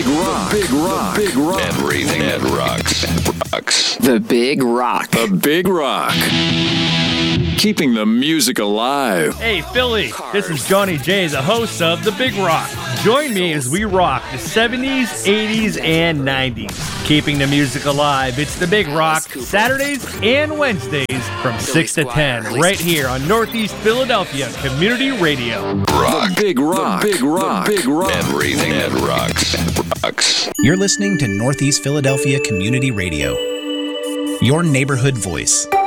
Big Rock. The Big Rock. The Big Rock. Everything that rocks. The Big Rock. The Big Rock. Keeping the music alive. Hey, Philly, this is Johnny J, the host of The Big Rock. Join me as we rock the 70s, 80s, and 90s. Keeping the music alive, it's The Big Rock, Saturdays and Wednesdays from 6 to 10, right here on Northeast Philadelphia Community Radio. The Big Rock. The Big Rock. The Big Rock. Everything that rocks. You're listening to Northeast Philadelphia Community Radio, your neighborhood voice.